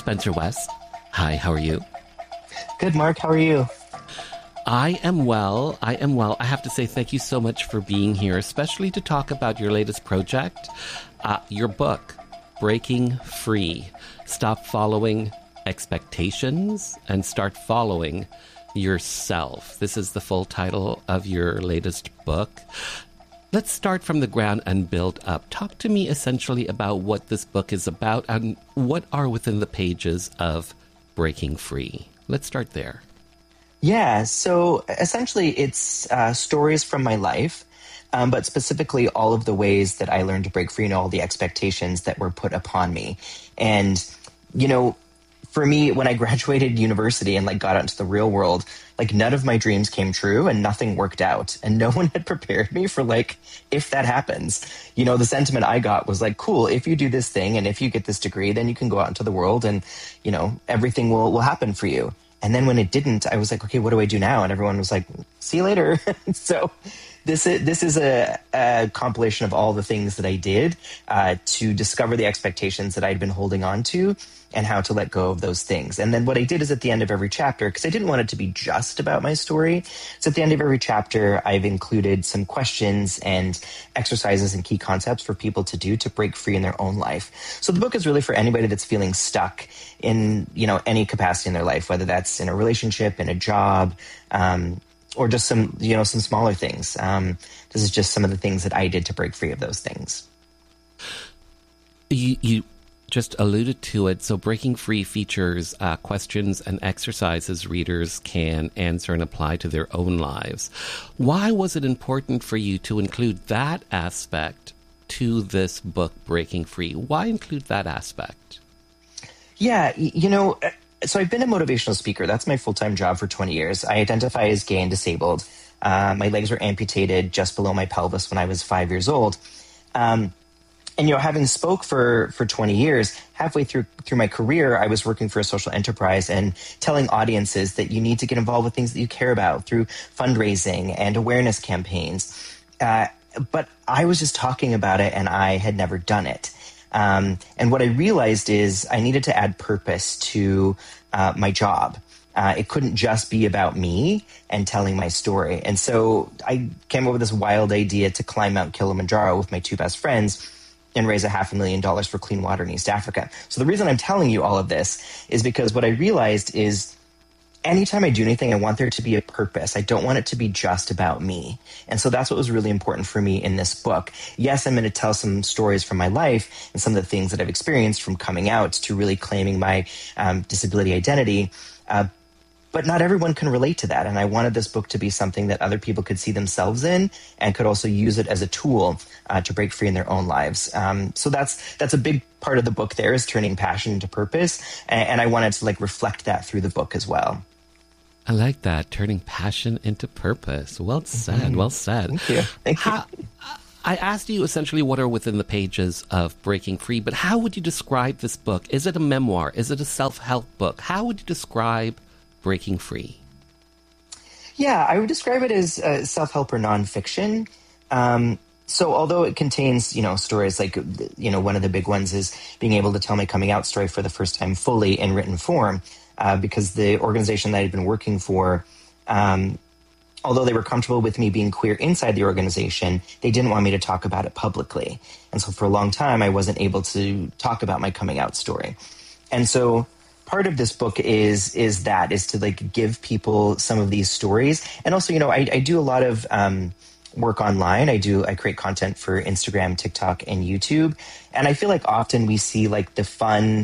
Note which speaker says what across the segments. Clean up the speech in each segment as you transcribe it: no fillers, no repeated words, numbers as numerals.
Speaker 1: Spencer West. Hi, how are you?
Speaker 2: Good, Mark. How are you?
Speaker 1: I am well. I have to say thank you so much for being here, especially to talk about your latest project, your book, Breaking Free. Stop following expectations and start following yourself. This is the full title of your latest book. Let's start from the ground and build up. Talk to me essentially about what this book is about and what are within the pages of Breaking Free. Let's start there.
Speaker 2: Yeah, so essentially it's stories from my life, but specifically all of the ways that I learned to break free and all the expectations that were put upon me. And, you know, for me, when I graduated university and got out into the real world, none of my dreams came true and nothing worked out. And no one had prepared me for if that happens. You know, the sentiment I got was cool, if you do this thing and if you get this degree, then you can go out into the world and, you know, everything will happen for you. And then when it didn't, I was okay, what do I do now? And everyone was see you later. So this is a compilation of all the things that I did to discover the expectations that I'd been holding on to and how to let go of those things. And then what I did is at the end of every chapter, because I didn't want it to be just about my story, so at the end of every chapter, I've included some questions and exercises and key concepts for people to do to break free in their own life. So the book is really for anybody that's feeling stuck in, you know, any capacity in their life, whether that's in a relationship, in a job, or just some smaller things. This is just some of the things that I did to break free of those things.
Speaker 1: You just alluded to it. So Breaking Free features questions and exercises readers can answer and apply to their own lives. Why was it important for you to include that aspect to this book, Breaking Free? Why include that aspect?
Speaker 2: Yeah, so I've been a motivational speaker. That's my full-time job for 20 years. I identify as gay and disabled. My legs were amputated just below my pelvis when I was 5 years old. And, having spoke for 20 years, halfway through my career, I was working for a social enterprise and telling audiences that you need to get involved with things that you care about through fundraising and awareness campaigns. But I was just talking about it and I had never done it. And what I realized is I needed to add purpose to my job. It couldn't just be about me and telling my story. And so I came up with this wild idea to climb Mount Kilimanjaro with my two best friends and raise $500,000 for clean water in East Africa. So the reason I'm telling you all of this is because what I realized is anytime I do anything, I want there to be a purpose. I don't want it to be just about me. And so that's what was really important for me in this book. Yes, I'm going to tell some stories from my life and some of the things that I've experienced from coming out to really claiming my disability identity. But not everyone can relate to that. And I wanted this book to be something that other people could see themselves in and could also use it as a tool to break free in their own lives. So that's a big part of the book there, is turning passion into purpose. And I wanted to reflect that through the book as well.
Speaker 1: I like that, turning passion into purpose. Well said, mm-hmm. Well said.
Speaker 2: Thank you.
Speaker 1: I asked you essentially what are within the pages of Breaking Free, but how would you describe this book? Is it a memoir? Is it a self-help book? How would you describe Breaking Free?
Speaker 2: Yeah, I would describe it as self-help or nonfiction. So although it contains, stories one of the big ones is being able to tell my coming out story for the first time fully in written form, because the organization that I'd been working for, although they were comfortable with me being queer inside the organization, they didn't want me to talk about it publicly. And so for a long time, I wasn't able to talk about my coming out story. And so part of this book is to give people some of these stories. And also, I do a lot of work online. I create content for Instagram, TikTok, and YouTube. And I feel like often we see the fun,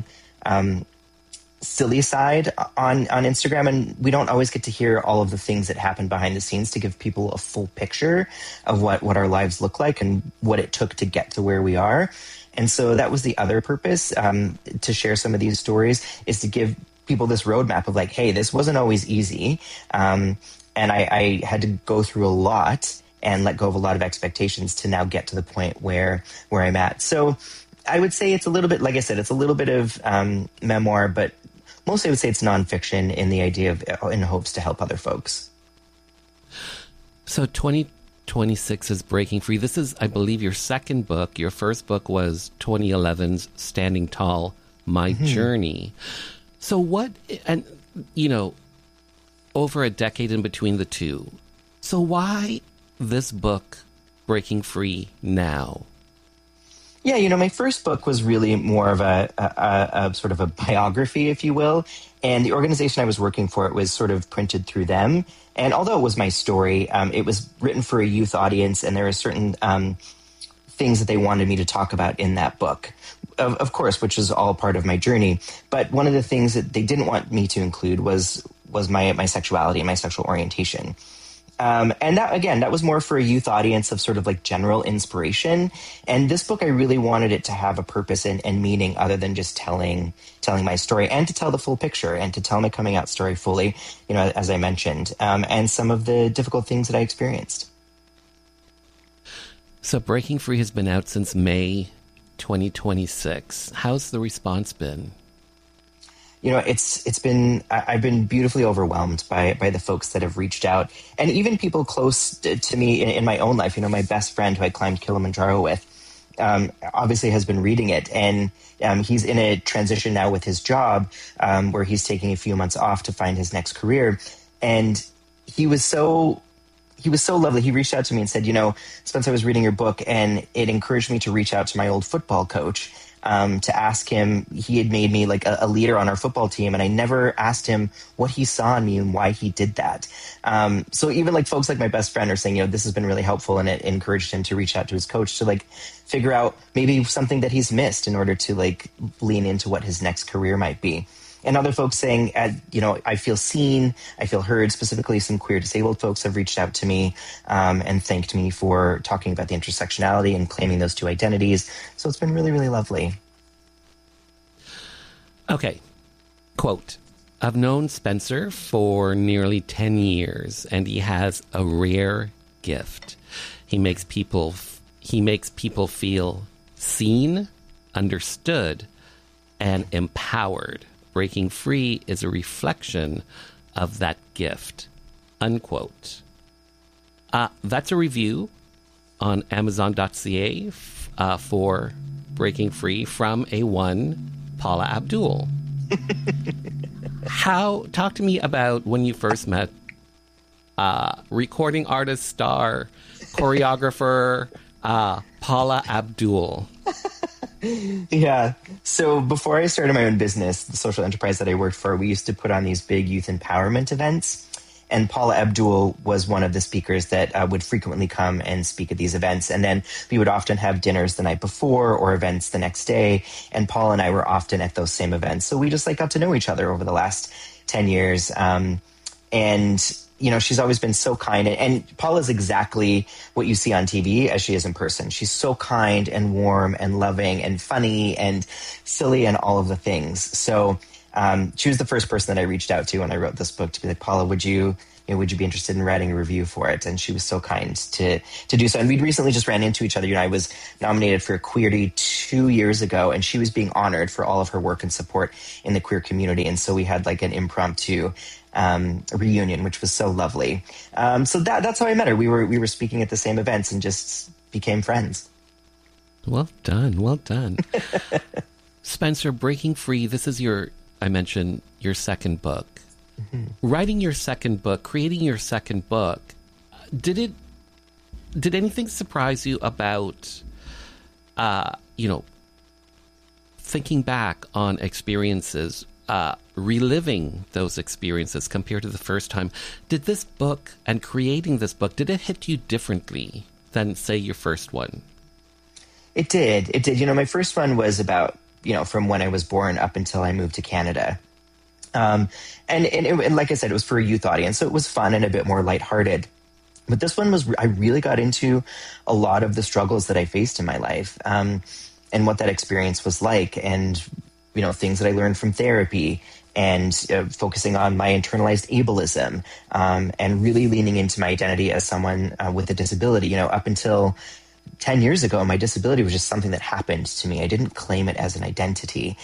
Speaker 2: silly side on Instagram, and we don't always get to hear all of the things that happen behind the scenes to give people a full picture of what our lives look like and what it took to get to where we are. And so that was the other purpose, to share some of these stories, is to give people this roadmap of hey, this wasn't always easy. And I had to go through a lot and let go of a lot of expectations to now get to the point where I'm at. So I would say it's a little bit, like I said, it's a little bit of memoir, but mostly I would say it's nonfiction in the idea of, in hopes to help other folks.
Speaker 1: So 2026 is Breaking Free. This is, I believe, your second book. Your first book was 2011's Standing Tall, My Journey. So what, and, you know, over a decade in between the two. So why this book, Breaking Free, now?
Speaker 2: Yeah, my first book was really more of a sort of a biography, if you will. And the organization I was working for, it was sort of printed through them. And although it was my story, it was written for a youth audience, and there are certain things that they wanted me to talk about in that book, of course, which is all part of my journey. But one of the things that they didn't want me to include was my sexuality and my sexual orientation. And that was more for a youth audience of sort of like general inspiration. And this book, I really wanted it to have a purpose and meaning other than just telling my story, and to tell the full picture and to tell my coming out story fully, as I mentioned, and some of the difficult things that I experienced.
Speaker 1: So Breaking Free has been out since May 2026. How's the response been?
Speaker 2: It's been, I've been beautifully overwhelmed by the folks that have reached out, and even people close to me in my own life. My best friend who I climbed Kilimanjaro with, obviously has been reading it, and he's in a transition now with his job, where he's taking a few months off to find his next career. And he was so lovely. He reached out to me and said, Spence, I was reading your book, and it encouraged me to reach out to my old football coach, to ask him. He had made me like a leader on our football team, and I never asked him what he saw in me and why he did that. So even like folks like my best friend are saying, this has been really helpful, and it encouraged him to reach out to his coach to like figure out maybe something that he's missed in order to like lean into what his next career might be. And other folks saying, I feel seen, I feel heard. Specifically, some queer disabled folks have reached out to me and thanked me for talking about the intersectionality and claiming those two identities. So it's been really, really lovely.
Speaker 1: Okay. Quote, I've known Spencer for nearly 10 years, and he has a rare gift. He makes people feel seen, understood, and empowered. Breaking Free is a reflection of that gift, unquote. That's a review on Amazon.ca for Breaking Free from a one, Paula Abdul. Talk to me about when you first met recording artist, star, choreographer, Paula Abdul.
Speaker 2: Yeah. So before I started my own business, the social enterprise that I worked for, we used to put on these big youth empowerment events. And Paula Abdul was one of the speakers that would frequently come and speak at these events. And then we would often have dinners the night before or events the next day. And Paula and I were often at those same events. So we just got to know each other over the last 10 years. She's always been so kind. And Paula's exactly what you see on TV as she is in person. She's so kind and warm and loving and funny and silly and all of the things. So she was the first person that I reached out to when I wrote this book to be like, Paula, would you be interested in writing a review for it? And she was so kind to do so. And we'd recently just ran into each other. I was nominated for a Queerty 2 years ago, and she was being honored for all of her work and support in the queer community. And so we had like an impromptu reunion, which was so lovely. So that's how I met her. We were speaking at the same events and just became friends.
Speaker 1: Well done. Spencer, Breaking Free, this is I mentioned your second book. Mm-hmm. Writing your second book, creating your second book, did anything surprise you about, thinking back on experiences, reliving those experiences compared to the first time? Did this book and creating this book, did it hit you differently than, say, your first one?
Speaker 2: It did. My first one was about, from when I was born up until I moved to Canada. And like I said, it was for a youth audience, so it was fun and a bit more lighthearted. But this one I really got into a lot of the struggles that I faced in my life, and what that experience was like, and, things that I learned from therapy, and focusing on my internalized ableism, and really leaning into my identity as someone with a disability. Up until 10 years ago, my disability was just something that happened to me. I didn't claim it as an identity.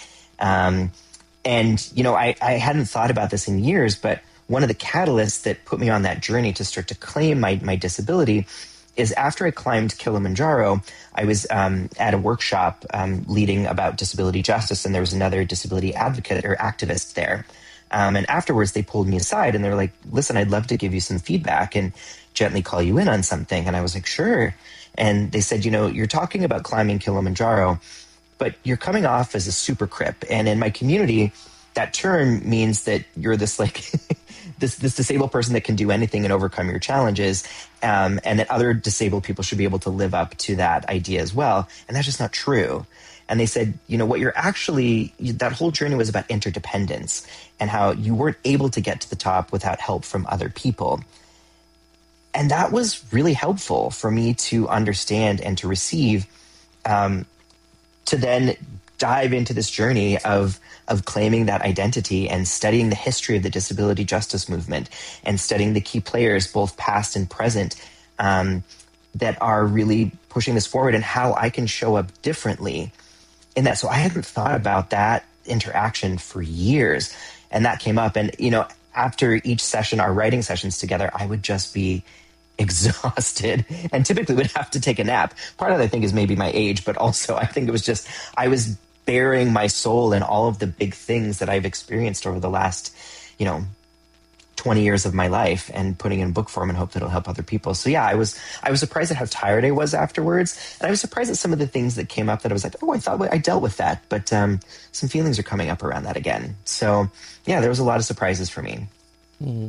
Speaker 2: I hadn't thought about this in years, but one of the catalysts that put me on that journey to start to claim my disability is after I climbed Kilimanjaro, I was at a workshop leading about disability justice, and there was another disability advocate or activist there. And afterwards, they pulled me aside, and they were like, listen, I'd love to give you some feedback and gently call you in on something. And I was like, sure. And they said, you're talking about climbing Kilimanjaro, but you're coming off as a super crip. And in my community, that term means that you're this like this disabled person that can do anything and overcome your challenges, and that other disabled people should be able to live up to that idea as well. And that's just not true. And they said, what you're actually, that whole journey was about interdependence and how you weren't able to get to the top without help from other people. And that was really helpful for me to understand and to receive, to then dive into this journey of claiming that identity and studying the history of the disability justice movement and studying the key players, both past and present, that are really pushing this forward and how I can show up differently in that. So I hadn't thought about that interaction for years. And that came up. And, after each session, our writing sessions together, I would just be exhausted and typically would have to take a nap. Part of that, I think, is maybe my age, but also I think it was just, I was bearing my soul in all of the big things that I've experienced over the last, 20 years of my life and putting it in book form and hope that it'll help other people. So yeah, I was surprised at how tired I was afterwards. And I was surprised at some of the things that came up that I was like, oh, I thought I dealt with that. But some feelings are coming up around that again. So yeah, there was a lot of surprises for me.
Speaker 1: Mm.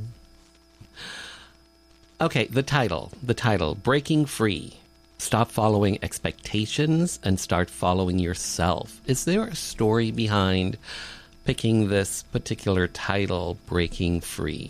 Speaker 1: Okay, the title, Breaking Free. Stop following expectations and start following yourself. Is there a story behind picking this particular title, Breaking Free?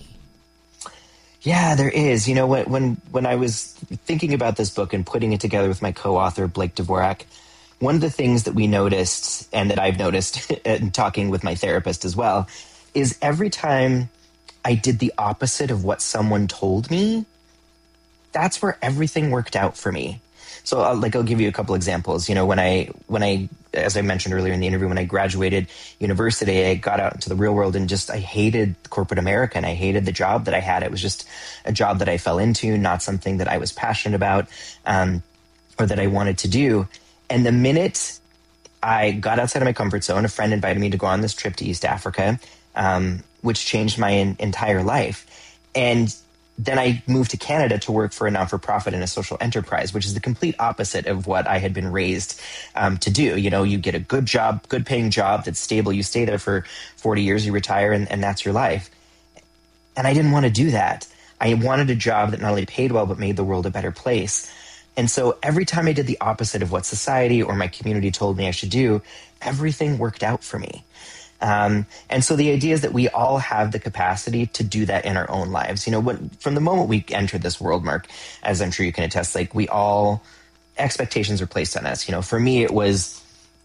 Speaker 2: Yeah, there is. When I was thinking about this book and putting it together with my co-author, Blake Dvorak, one of the things that we noticed, and that I've noticed in talking with my therapist as well, is every time I did the opposite of what someone told me, that's where everything worked out for me. So I'll give you a couple examples. When I, as I mentioned earlier in the interview, when I graduated university, I got out into the real world and I hated corporate America and I hated the job that I had. It was just a job that I fell into, not something that I was passionate about, or that I wanted to do. And the minute I got outside of my comfort zone, a friend invited me to go on this trip to East Africa, which changed my entire life. And then I moved to Canada to work for a not-for-profit and a social enterprise, which is the complete opposite of what I had been raised to do. You get a good job, good paying job that's stable. You stay there for 40 years, you retire, and that's your life. And I didn't want to do that. I wanted a job that not only paid well, but made the world a better place. And so every time I did the opposite of what society or my community told me I should do, everything worked out for me. And so the idea is that we all have the capacity to do that in our own lives. From the moment we entered this world, Mark, as I'm sure you can attest, expectations are placed on us. For me, it was,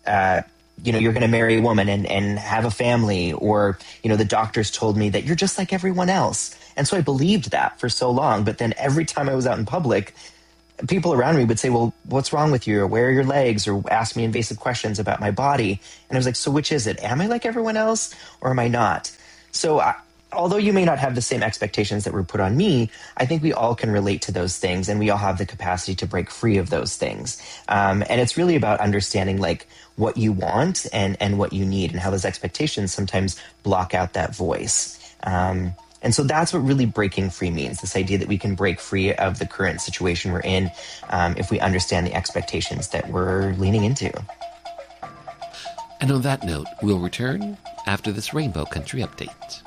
Speaker 2: you're going to marry a woman and have a family, or, the doctors told me that you're just like everyone else. And so I believed that for so long. But then every time I was out in public, people around me would say, well, what's wrong with you? Or where are your legs? Or ask me invasive questions about my body. And I was like, so which is it? Am I like everyone else or am I not? So although you may not have the same expectations that were put on me, I think we all can relate to those things and we all have the capacity to break free of those things. And it's really about understanding what you want and what you need and how those expectations sometimes block out that voice. And so that's what really breaking free means, this idea that we can break free of the current situation we're in if we understand the expectations that we're leaning into.
Speaker 1: And on that note, we'll return after this Rainbow Country update.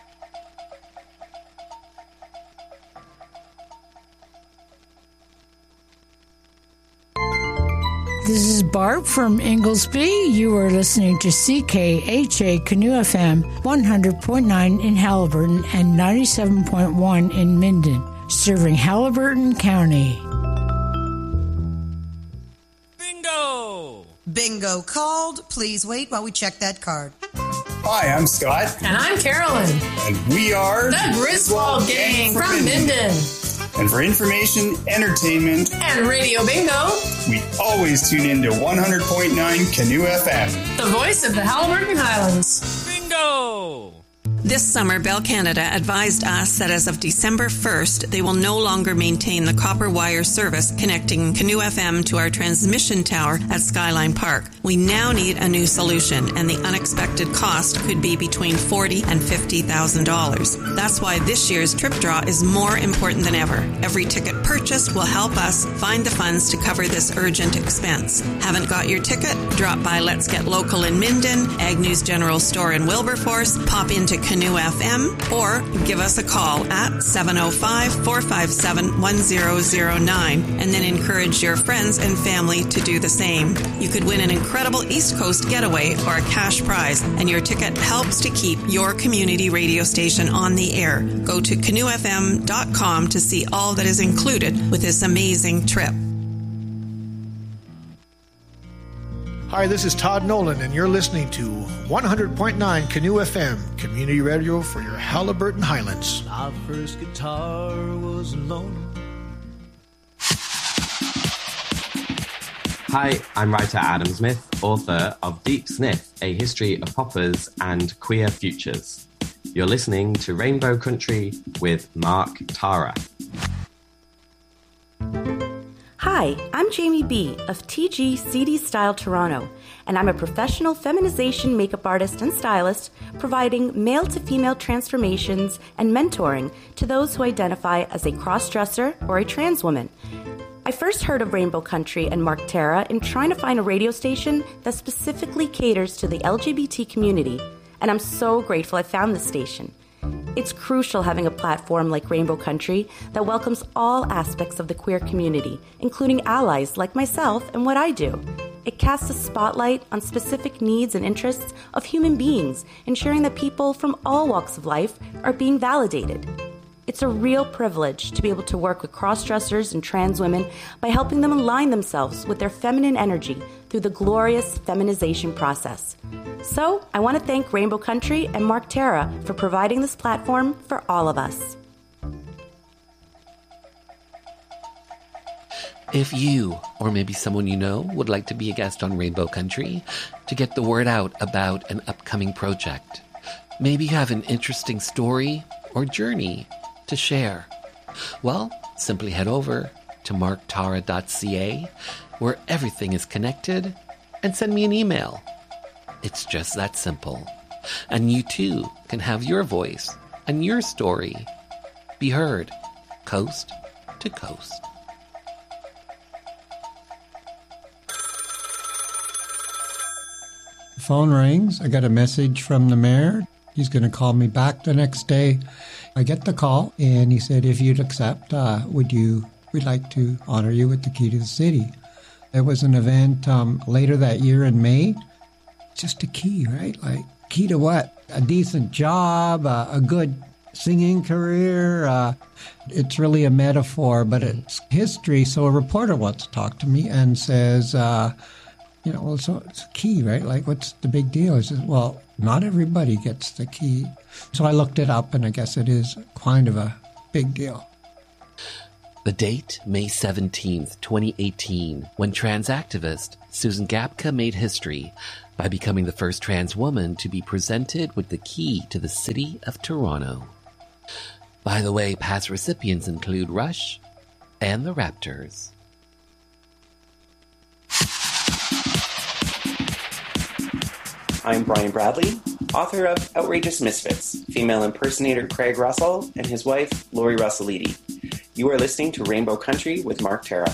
Speaker 3: This is Barb from Inglesby. You are listening to CKHA Canoe FM 100.9 in Haliburton and 97.1 in Minden, serving Haliburton County.
Speaker 4: Bingo!
Speaker 5: Bingo called. Please wait while we check that card.
Speaker 6: Hi, I'm Scott.
Speaker 7: And I'm Carolyn.
Speaker 6: And we are
Speaker 7: the Griswold Gang from Minden.
Speaker 6: And for information, entertainment,
Speaker 7: and Radio Bingo,
Speaker 6: we always tune in to 100.9 Canoe FM.
Speaker 7: The voice of the Haliburton Highlands.
Speaker 4: Bingo!
Speaker 8: This summer, Bell Canada advised us that as of December 1st, they will no longer maintain the copper wire service connecting Canoe FM to our transmission tower at Skyline Park. We now need a new solution, and the unexpected cost could be between $40,000 and $50,000. That's why this year's trip draw is more important than ever. Every ticket purchased will help us find the funds to cover this urgent expense. Haven't got your ticket? Drop by Let's Get Local in Minden, Agnew's General Store in Wilberforce, pop into Canoe FM, or give us a call at 705-457-1009, and then encourage your friends and family to do the same. You could win an incredible East Coast getaway or a cash prize, and your ticket helps to keep your community radio station on the air. Go to canoefm.com to see all that is included with this amazing trip.
Speaker 9: Hi, this is Todd Nolan, and you're listening to 100.9 Canoe FM, community radio for your Haliburton Highlands.
Speaker 10: My first guitar was alone.
Speaker 11: Hi, I'm writer Adam Smith, author of Deep Sniff, A History of Poppers and Queer Futures. You're listening to Rainbow Country with Mark Tara.
Speaker 12: Hi, I'm Jamie B. of TG CD Style Toronto, and I'm a professional feminization makeup artist and stylist providing male-to-female transformations and mentoring to those who identify as a cross-dresser or a trans woman. I first heard of Rainbow Country and Mark Tara in trying to find a radio station that specifically caters to the LGBT community, and I'm so grateful I found this station. It's crucial having a platform like Rainbow Country that welcomes all aspects of the queer community, including allies like myself and what I do. It casts a spotlight on specific needs and interests of human beings, ensuring that people from all walks of life are being validated. It's a real privilege to be able to work with cross-dressers and trans women by helping them align themselves with their feminine energy through the glorious feminization process. So, I want to thank Rainbow Country and Mark Tara for providing this platform for all of us.
Speaker 1: If you, or maybe someone you know, would like to be a guest on Rainbow Country to get the word out about an upcoming project, maybe you have an interesting story or journey to share, well, simply head over to marktara.ca, where everything is connected, and send me an email. It's just that simple. And you too can have your voice and your story be heard coast to coast.
Speaker 13: The phone rings. I got a message from the mayor. He's going to call me back the next day. I get the call, and he said, if you'd accept, we'd like to honor you with the key to the city. There was an event later that year in May. Just a key, right? Like, key to what? A decent job, a good singing career. It's really a metaphor, but it's history. So a reporter wants to talk to me and says, so it's a key, right? Like, what's the big deal? I said, well, not everybody gets the key. So I looked it up, and I guess it is kind of a big deal.
Speaker 1: The date, May 17th, 2018, when trans activist Susan Gapka made history by becoming the first trans woman to be presented with the key to the city of Toronto. By the way, past recipients include Rush and the Raptors.
Speaker 14: I'm Brian Bradley, author of Outrageous Misfits, female impersonator Craig Russell and his wife, Lori Russellidi. You are listening to Rainbow Country with Mark Tara.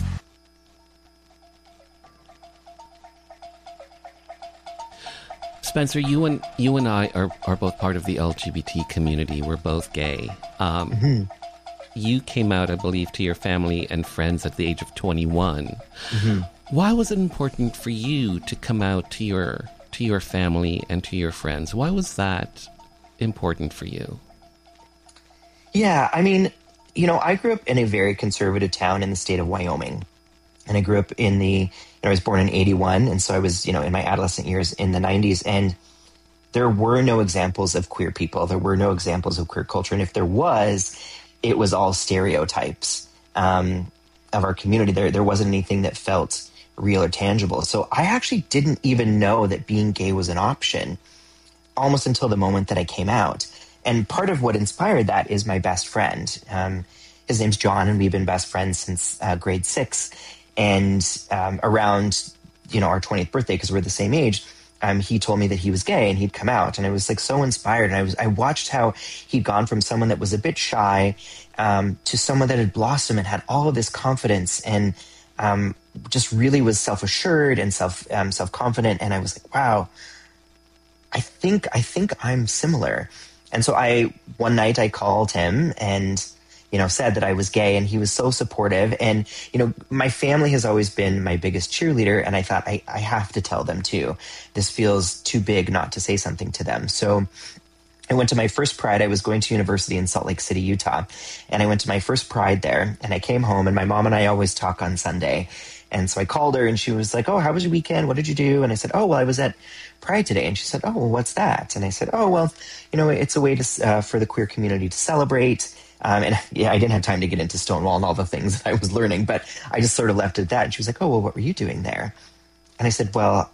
Speaker 1: Spencer, you and I are both part of the LGBT community. We're both gay. You came out, I believe, to your family and friends at the age of 21. Mm-hmm. Why was it important for you to come out to your family and to your friends? Why was that important for you?
Speaker 2: Yeah, I mean, I grew up in a very conservative town in the state of Wyoming. And I grew up I was born in 81. And so I was, in my adolescent years in the 90s. And there were no examples of queer people. There were no examples of queer culture. And if there was, it was all stereotypes of our community. There wasn't anything that felt real or tangible. So I actually didn't even know that being gay was an option almost until the moment that I came out. And part of what inspired that is my best friend. His name's John, and we've been best friends since grade 6. And around, our 20th birthday, because we're the same age, he told me that he was gay and he'd come out. And I was like so inspired. And I watched how he'd gone from someone that was a bit shy to someone that had blossomed and had all of this confidence and just really was self-assured and self-confident. And I was like, wow, I think I'm similar. And so one night I called him and, said that I was gay, and he was so supportive. And, my family has always been my biggest cheerleader. And I thought I have to tell them too. This feels too big not to say something to them. So I went to my first Pride. I was going to university in Salt Lake City, Utah. And I went to my first Pride there, and I came home, and my mom and I always talk on Sunday. And so I called her, and she was like, oh, how was your weekend? What did you do? And I said, oh, well, I was at Pride today. And she said, oh, well, what's that? And I said, oh, well, it's a way to for the queer community to celebrate. And yeah, I didn't have time to get into Stonewall and all the things that I was learning, but I just sort of left it at that. And she was like, oh, well, what were you doing there? And I said, well,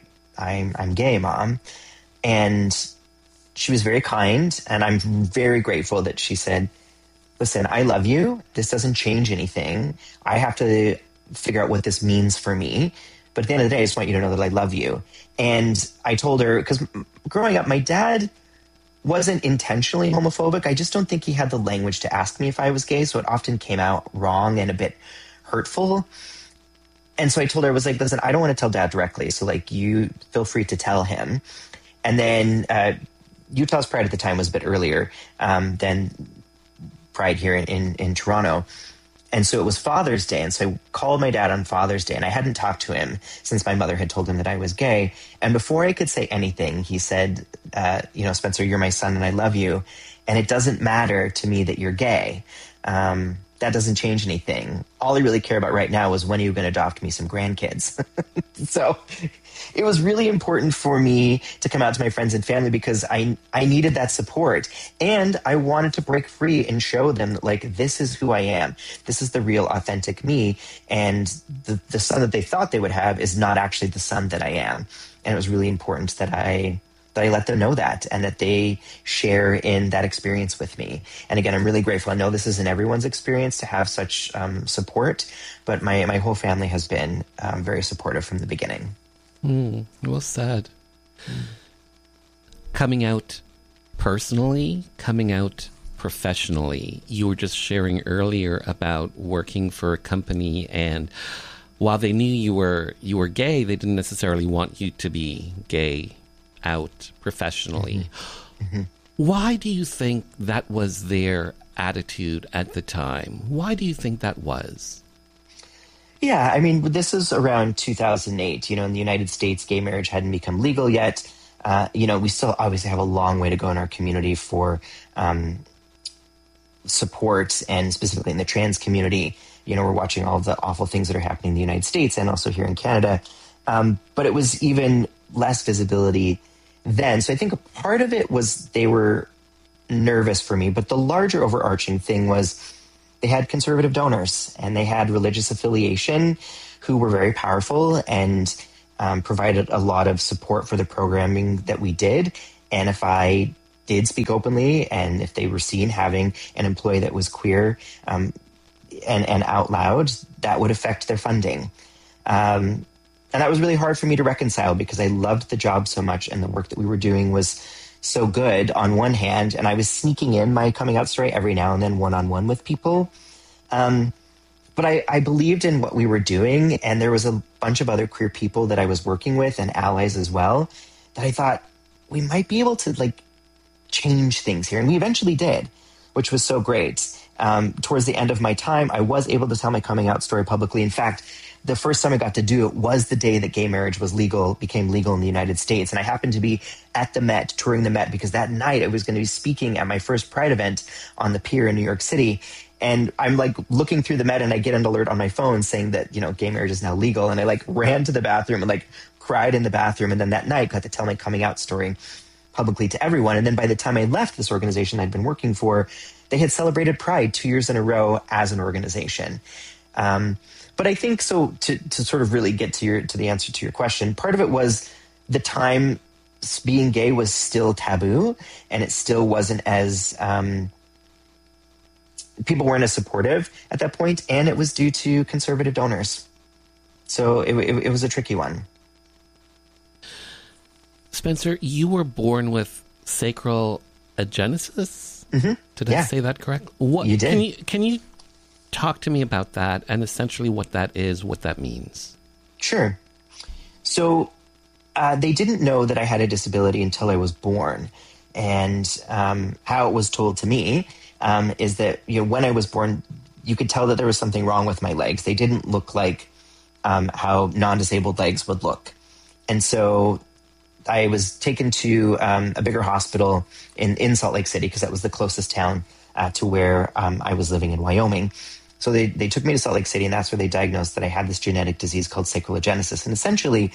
Speaker 2: I'm gay, Mom. And she was very kind, and I'm very grateful that she said, listen, I love you. This doesn't change anything. I have to figure out what this means for me. But at the end of the day, I just want you to know that I love you. And I told her, because growing up, my dad wasn't intentionally homophobic. I just don't think he had the language to ask me if I was gay, so it often came out wrong and a bit hurtful. And so I told her, I was like, listen, I don't want to tell Dad directly, so you feel free to tell him. And then Utah's Pride at the time was a bit earlier than Pride here in Toronto. And so it was Father's Day. And so I called my dad on Father's Day, and I hadn't talked to him since my mother had told him that I was gay. And before I could say anything, he said, Spencer, you're my son and I love you. And it doesn't matter to me that you're gay. That doesn't change anything. All I really care about right now is when are you going to adopt me some grandkids? So it was really important for me to come out to my friends and family because I needed that support. And I wanted to break free and show them that, this is who I am. This is the real, authentic me. And the son that they thought they would have is not actually the son that I am. And it was really important that I let them know that and that they share in that experience with me. And again, I'm really grateful. I know this isn't everyone's experience to have such support, but my whole family has been very supportive from the beginning.
Speaker 1: Well said. Coming out personally, coming out professionally. You were just sharing earlier about working for a company, and while they knew you were gay, they didn't necessarily want you to be gay out professionally. Mm-hmm. Why do you think that was their attitude at the time? Why do you think that was?
Speaker 2: Yeah, I mean, this is around 2008. In the United States, gay marriage hadn't become legal yet. We still obviously have a long way to go in our community for support, and specifically in the trans community. We're watching all the awful things that are happening in the United States and also here in Canada. But it was even less visibility then. So I think a part of it was they were nervous for me, but the larger overarching thing was they had conservative donors and they had religious affiliation who were very powerful and provided a lot of support for the programming that we did. And if I did speak openly and if they were seen having an employee that was queer and out loud, that would affect their funding. And that was really hard for me to reconcile because I loved the job so much and the work that we were doing was so good on one hand. And I was sneaking in my coming out story every now and then one-on-one with people. But I believed in what we were doing. And there was a bunch of other queer people that I was working with and allies as well that I thought we might be able to change things here. And we eventually did, which was so great. Towards the end of my time, I was able to tell my coming out story publicly. In fact, the first time I got to do it was the day that gay marriage became legal in the United States. And I happened to be at the Met, touring the Met, because that night I was going to be speaking at my first Pride event on the pier in New York City. And I'm looking through the Met and I get an alert on my phone saying that, gay marriage is now legal. And I ran to the bathroom and cried in the bathroom. And then that night got to tell my coming out story publicly to everyone. And then by the time I left this organization I'd been working for, they had celebrated Pride 2 years in a row as an organization. But I think so to sort of really get to the answer to your question, part of it was the time being gay was still taboo, and it still wasn't as people weren't as supportive at that point, and it was due to conservative donors. So it was a tricky one.
Speaker 1: Spencer, you were born with sacral agenesis?
Speaker 2: Mm-hmm.
Speaker 1: Did I say that correct? What,
Speaker 2: you did.
Speaker 1: Can you talk to me about that and essentially what that is, what that means?
Speaker 2: Sure. So they didn't know that I had a disability until I was born. And how it was told to me is that when I was born, you could tell that there was something wrong with my legs. They didn't look like how non-disabled legs would look. And so I was taken to a bigger hospital in Salt Lake City because that was the closest town to where I was living in Wyoming. So they took me to Salt Lake City, and that's where they diagnosed that I had this genetic disease called sacral agenesis. And essentially,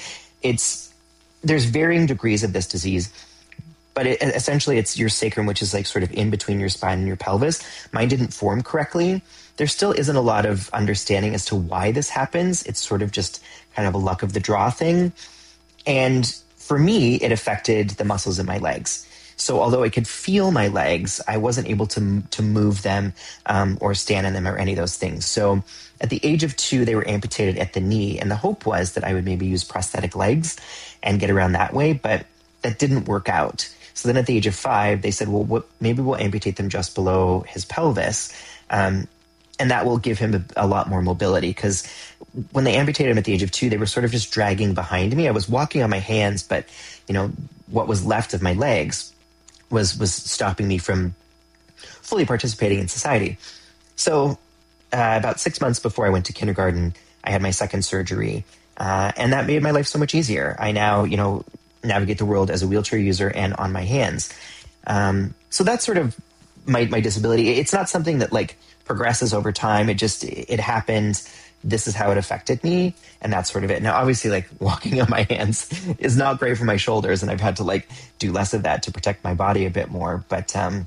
Speaker 2: there's varying degrees of this disease, but essentially it's your sacrum, which is like sort of in between your spine and your pelvis. Mine didn't form correctly. There still isn't a lot of understanding as to why this happens. It's sort of just kind of a luck of the draw thing. And for me, it affected the muscles in my legs. So although I could feel my legs, I wasn't able to move them or stand on them or any of those things. So at the age of 2, they were amputated at the knee. And the hope was that I would maybe use prosthetic legs and get around that way. But that didn't work out. So then at the age of 5, they said, well, maybe we'll amputate them just below his pelvis. And that will give him a lot more mobility, because when they amputated him at the age of 2, they were sort of just dragging behind me. I was walking on my hands, but what was left of my legs was stopping me from fully participating in society. So about 6 months before I went to kindergarten, I had my second surgery, and that made my life so much easier. I now, navigate the world as a wheelchair user and on my hands. So that's sort of my disability. It's not something that progresses over time. It happened. This is how it affected me, and that's sort of it. Now, obviously, walking on my hands is not great for my shoulders, and I've had to do less of that to protect my body a bit more. But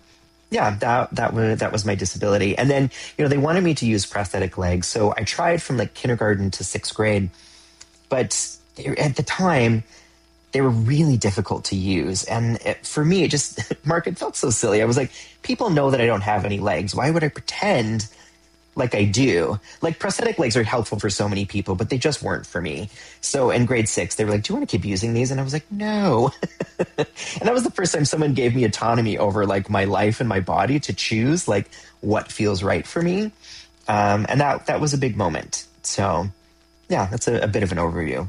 Speaker 2: that was my disability. And then they wanted me to use prosthetic legs, so I tried from kindergarten to 6th grade. But at the time, they were really difficult to use, and for me, Mark, it felt so silly. I was like, people know that I don't have any legs. Why would I pretend like I do? Prosthetic legs are helpful for so many people, but they just weren't for me. So in grade 6, they were like, do you want to keep using these? And I was like, no. And that was the first time someone gave me autonomy over my life and my body to choose what feels right for me. And that was a big moment. So yeah, that's a bit of an overview.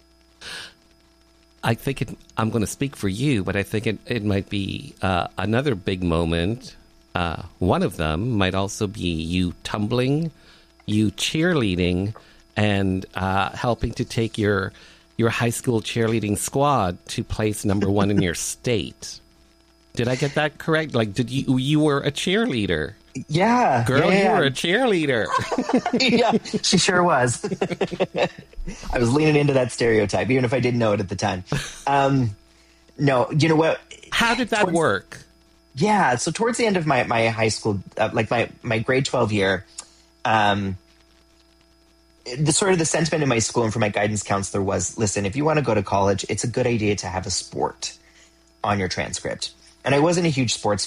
Speaker 1: I think I'm going to speak for you, but I think it might be another big moment. One of them might also be you tumbling, you cheerleading, and helping to take your high school cheerleading squad to place number 1 in your state. Did I get that correct? Did you were a cheerleader?
Speaker 2: Yeah.
Speaker 1: Girl,
Speaker 2: yeah.
Speaker 1: You were a cheerleader.
Speaker 2: Yeah, she sure was. I was leaning into that stereotype, even if I didn't know it at the time. No, you know what?
Speaker 1: How did that work?
Speaker 2: Yeah, so towards the end of my high school, my grade 12 year, the sentiment in my school and for my guidance counselor was, listen, if you want to go to college, it's a good idea to have a sport on your transcript. And I wasn't a huge sports